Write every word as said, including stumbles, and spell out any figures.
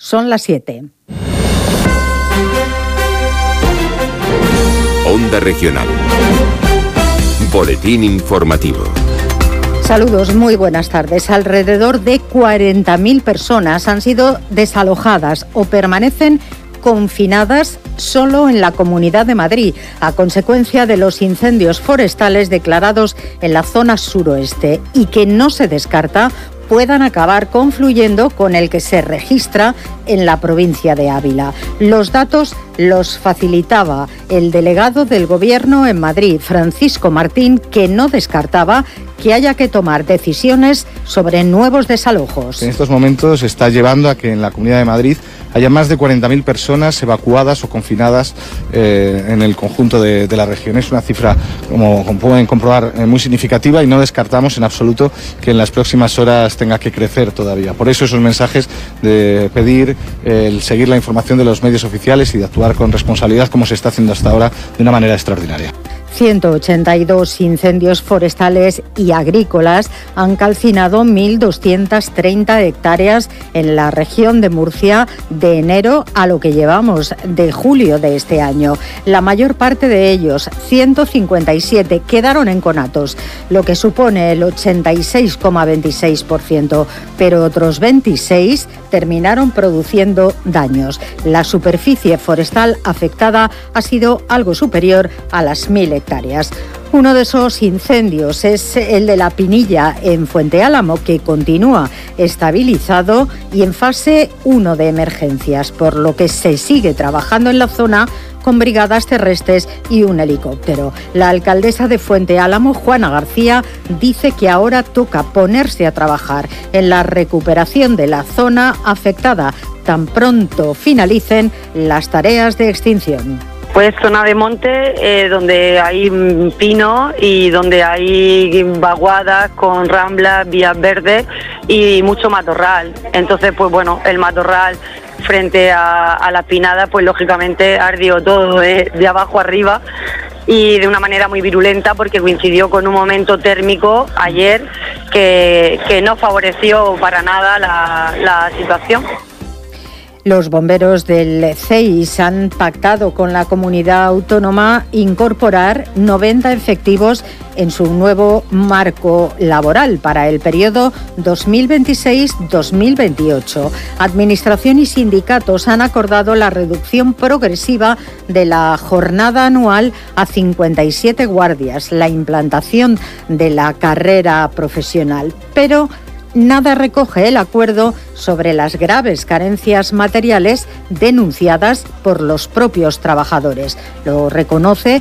Son las siete. Onda Regional. Boletín informativo. Saludos, muy buenas tardes. Alrededor de cuarenta mil personas han sido desalojadas o permanecen confinadas solo en la Comunidad de Madrid, a consecuencia de los incendios forestales declarados en la zona suroeste y que no se descarta puedan acabar confluyendo con el que se registra en la provincia de Ávila. Los datos los facilitaba el delegado del Gobierno en Madrid, Francisco Martín, que no descartaba que haya que tomar decisiones sobre nuevos desalojos. En estos momentos se está llevando a que en la Comunidad de Madrid haya más de cuarenta mil personas evacuadas o confinadas eh, en el conjunto de, de la región. Es una cifra, como, como pueden comprobar, eh, muy significativa y no descartamos en absoluto que en las próximas horas tenga que crecer todavía. Por eso esos mensajes de pedir eh, el seguir la información de los medios oficiales y de actuar con responsabilidad como se está haciendo hasta ahora de una manera extraordinaria. ciento ochenta y dos incendios forestales y agrícolas han calcinado mil doscientas treinta hectáreas en la región de Murcia de enero a lo que llevamos de julio de este año. La mayor parte de ellos, ciento cincuenta y siete, quedaron en conatos, lo que supone el ochenta y seis coma veintiséis por ciento, pero otros veintiséis terminaron produciendo daños. La superficie forestal afectada ha sido algo superior a las mil hectáreas. Uno de esos incendios es el de La Pinilla en Fuente Álamo, que continúa estabilizado y en fase uno de emergencias, por lo que se sigue trabajando en la zona con brigadas terrestres y un helicóptero. La alcaldesa de Fuente Álamo, Juana García, dice que ahora toca ponerse a trabajar en la recuperación de la zona afectada, tan pronto finalicen las tareas de extinción. Pues zona de monte, eh, donde hay pino y donde hay vaguadas con ramblas, vías verdes y mucho matorral. Entonces, pues bueno, el matorral frente a, a la pinada, pues lógicamente ardió todo de, de abajo arriba y de una manera muy virulenta, porque coincidió con un momento térmico ayer que, que no favoreció para nada la, la situación. Los bomberos del C E I S han pactado con la comunidad autónoma incorporar noventa efectivos en su nuevo marco laboral para el periodo dos mil veintiséis dos mil veintiocho. Administración y sindicatos han acordado la reducción progresiva de la jornada anual a cincuenta y siete guardias, la implantación de la carrera profesional, pero nada recoge el acuerdo sobre las graves carencias materiales denunciadas por los propios trabajadores. Lo reconoce